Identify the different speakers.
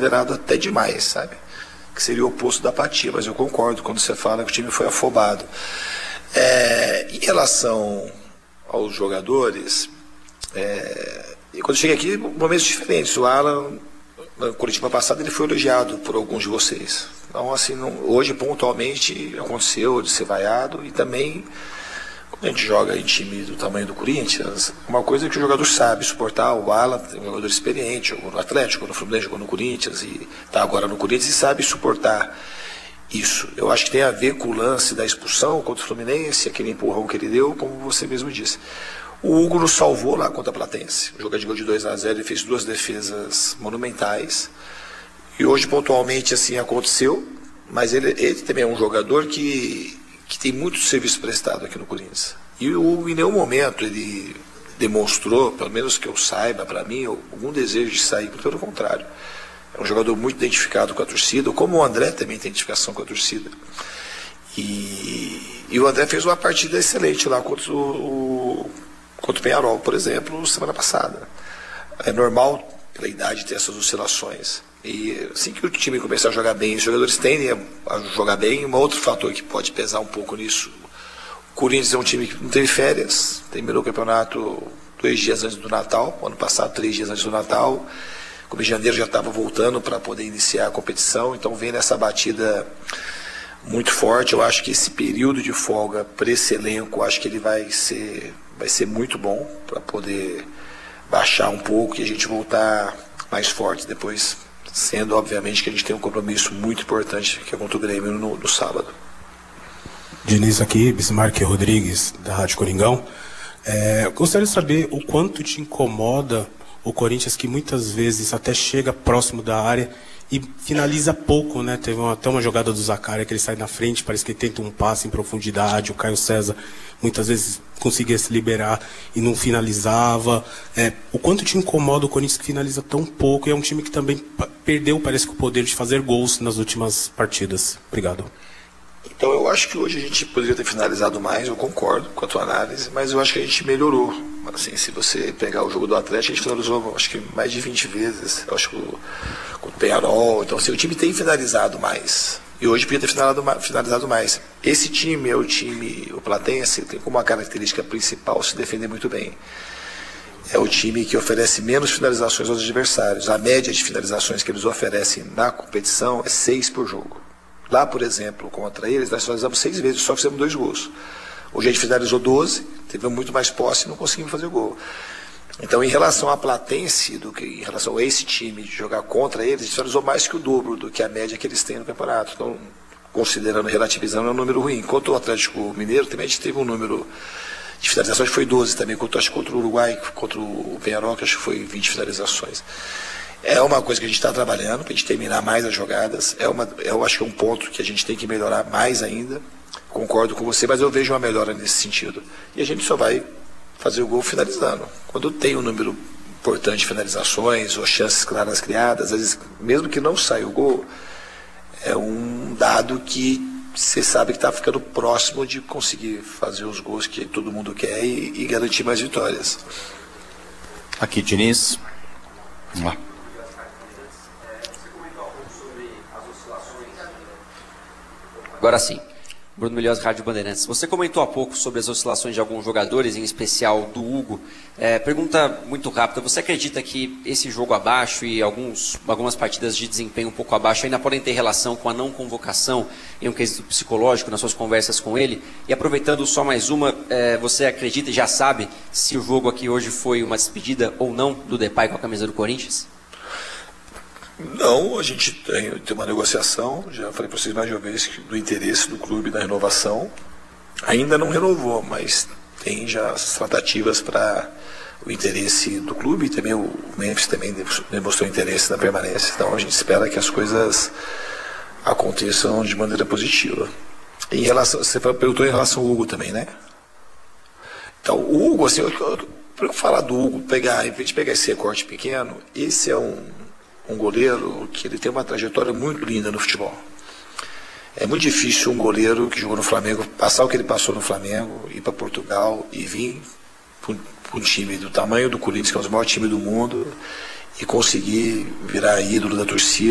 Speaker 1: perseverado até demais, sabe? Que seria o oposto da apatia, mas eu concordo quando você fala que o time foi afobado. Em relação aos jogadores, e quando eu cheguei aqui, momentos diferentes. O Alan, na coletiva passada, ele foi elogiado por alguns de vocês. Então, assim, hoje, pontualmente, aconteceu de ser vaiado. E também, quando a gente joga em time do tamanho do Corinthians, uma coisa que o jogador sabe suportar. O Alan é um jogador experiente, jogou no Atlético, jogou no Fluminense, jogou no Corinthians, e está agora no Corinthians e sabe suportar isso. Eu acho que tem a ver com o lance da expulsão contra o Fluminense, aquele empurrão que ele deu, como você mesmo disse. O Hugo nos salvou lá contra a Platense. O jogo de gol de 2-0, ele fez 2 defesas monumentais. E hoje, pontualmente, assim aconteceu. Mas ele também é um jogador que tem muito serviço prestado aqui no Corinthians. E o Hugo, em nenhum momento, ele demonstrou, pelo menos que eu saiba, para mim, algum desejo de sair. Pelo contrário. É um jogador muito identificado com a torcida, como o André também tem identificação com a torcida. E o André fez uma partida excelente lá contra o Peñarol, por exemplo, semana passada. É normal, pela idade, ter essas oscilações. E assim que o time começar a jogar bem, os jogadores tendem a jogar bem. Um outro fator que pode pesar um pouco nisso, o Corinthians é um time que não teve férias, terminou o campeonato 2 dias antes do Natal, ano passado 3 dias antes do Natal. Como em janeiro já estava voltando para poder iniciar a competição, então vem nessa batida muito forte. Eu acho que esse período de folga para esse elenco, acho que ele vai ser muito bom para poder baixar um pouco e a gente voltar mais forte depois, sendo obviamente que a gente tem um compromisso muito importante que é contra o Grêmio no sábado.
Speaker 2: Diniz aqui, Bismarck Rodrigues, da Rádio Coringão. Gostaria de saber o quanto te incomoda o Corinthians, que muitas vezes até chega próximo da área e finaliza pouco, né? Teve até uma jogada do Zaccaria que ele sai na frente, parece que ele tenta um passe em profundidade, o Caio César muitas vezes conseguia se liberar e não finalizava. O quanto te incomoda o Corinthians que finaliza tão pouco, e é um time que também perdeu, parece que, o poder de fazer gols nas últimas partidas. Obrigado.
Speaker 1: Então eu acho que hoje a gente poderia ter finalizado mais, eu concordo com a tua análise, mas eu acho que a gente melhorou. Assim, se você pegar o jogo do Atlético, a gente finalizou acho que mais de 20 vezes, eu acho que com o Peñarol. Então assim, o time tem finalizado mais, e hoje podia ter finalizado mais. Esse time é o Platense, tem como uma característica principal se defender muito bem. É o time que oferece menos finalizações aos adversários. A média de finalizações que eles oferecem na competição é 6 por jogo. Lá, por exemplo, contra eles, nós finalizamos 6 vezes, só fizemos 2 gols. Hoje a gente finalizou 12, teve muito mais posse e não conseguimos fazer gol. Então, em relação à Platense, em relação a esse time de jogar contra eles, a gente finalizou mais que o dobro do que a média que eles têm no campeonato. Então, considerando, relativizando, é um número ruim. Enquanto o Atlético Mineiro, também a gente teve um número de finalizações, foi 12 também, acho que contra o Uruguai, contra o Peñarol, que acho que foi 20 finalizações. É uma coisa que a gente está trabalhando, para a gente terminar mais as jogadas. Eu acho que é um ponto que a gente tem que melhorar mais ainda. Concordo com você, mas eu vejo uma melhora nesse sentido. E a gente só vai fazer o gol finalizando. Quando tem um número importante de finalizações ou chances claras criadas, às vezes, mesmo que não saia o gol, é um dado que você sabe que está ficando próximo de conseguir fazer os gols que todo mundo quer e garantir mais vitórias.
Speaker 3: Aqui, Diniz. Vamos lá.
Speaker 4: Agora sim. Bruno Milhões, Rádio Bandeirantes. Você comentou há pouco sobre as oscilações de alguns jogadores, em especial do Hugo. Pergunta muito rápida. Você acredita que esse jogo abaixo e algumas partidas de desempenho um pouco abaixo ainda podem ter relação com a não convocação em um quesito psicológico nas suas conversas com ele? E aproveitando só mais uma, você acredita e já sabe se o jogo aqui hoje foi uma despedida ou não do Depay com a camisa do Corinthians?
Speaker 1: Não, a gente tem uma negociação, já falei para vocês mais de uma vez, do interesse do clube da renovação. Ainda não renovou, mas tem já as tratativas para o interesse do clube, e também o Memphis também demonstrou interesse na permanência. Então a gente espera que as coisas aconteçam de maneira positiva. Em relação, você perguntou em relação ao Hugo também, né? Então o Hugo, assim, para eu falar do Hugo, em vez de pegar esse recorte pequeno, esse é um goleiro que ele tem uma trajetória muito linda no futebol. É muito difícil um goleiro que jogou no Flamengo passar o que ele passou no Flamengo, ir para Portugal e vir para um time do tamanho do Corinthians, que é o maior time do mundo, e conseguir virar ídolo da torcida.